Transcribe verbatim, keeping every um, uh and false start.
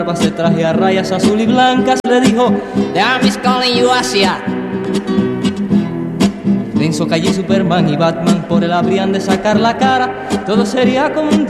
se traje a rayas azul y blancas, le dijo, The army's calling you, Asia. Pensó que allí Superman y Batman por él habrían de sacar la cara. Todo sería como un